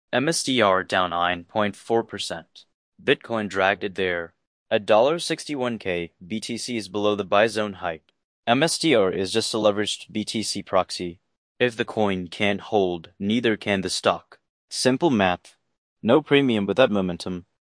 MSTR down 9.4%. Bitcoin dragged it there. At $61K, BTC is below the buy zone height. MSTR is just a leveraged BTC proxy. If the coin can't hold, neither can the stock. Simple math. No premium without momentum.